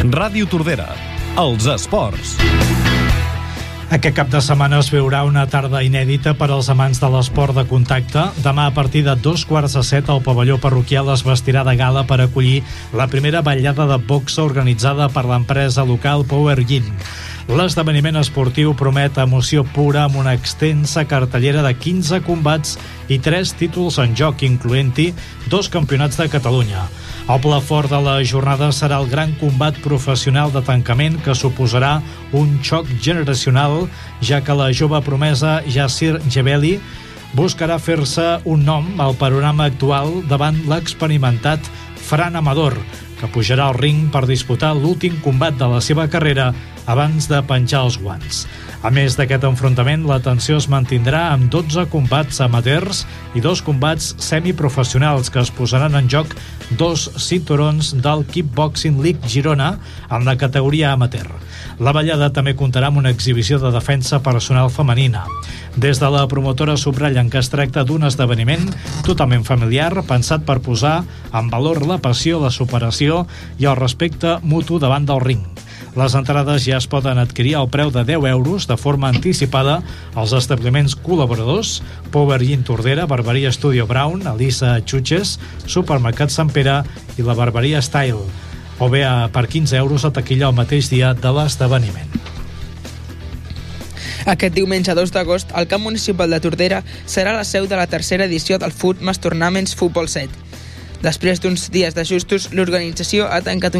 Ràdio Tordera, els esports. Aquest cap de setmana es veurà una tarda inèdita per als amants de l'esport de contacte. Demà a partir de 6:45 el pavelló parroquial es vestirà de gala per acollir la primera ballada de boxa organitzada per l'empresa local Power Gym. L'esdeveniment esportiu promet emoció pura amb una extensa cartellera de 15 combats i 3 títols en joc, incloent-hi 2 campionats de Catalunya. El pla fort de la jornada serà el gran combat professional de tancament que suposarà un xoc generacional, ja que la jove promesa Yassir Jebeli buscarà fer-se un nom al panorama actual davant l'experimentat Fran Amador, que pujarà al ring per disputar l'últim combat de la seva carrera abans de penjar els guants. A més d'aquest enfrontament, la tensió es mantindrà amb 12 combats amateurs i 2 combats semiprofessionals que es posaran en joc 2 cinturons del Kickboxing League Girona en la categoria amateur. La ballada també comptarà amb una exhibició de defensa personal femenina. Des de la promotora subratllen que es tracta d'un esdeveniment totalment familiar, pensat per posar en valor la passió, la superació i el respecte mutu davant del ring. Les entrades ja es poden adquirir al preu de 10 euros de forma anticipada als establiments col·laboradors Power Gym Tordera, Barberia Studio Brown, Elisa Xutxes, Supermercat Sant Pere i la Barberia Style, o bé per 15 euros a taquilla el mateix dia de l'esdeveniment. Aquest diumenge 2 d'agost, el camp municipal de Tordera serà la seu de la tercera edició del Footmas Tournaments Futbol 7. Després d'uns dies d'ajustos, l'organització ha tancat un